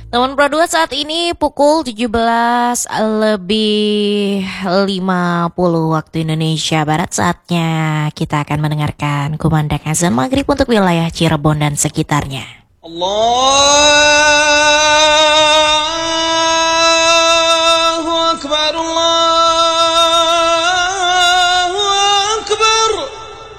Teman Pro 2 saat ini pukul 17 lebih 50 waktu Indonesia Barat. Saatnya kita akan mendengarkan kumandang azan maghrib untuk wilayah Cirebon dan sekitarnya. الله